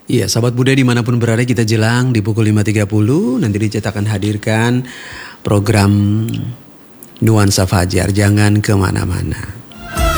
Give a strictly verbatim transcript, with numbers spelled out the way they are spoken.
Iya, sahabat Buddha dimanapun berada, kita jelang di pukul lima tiga puluh. Nanti Richard akan hadirkan program Nuansa Fajar. Jangan kemana-mana.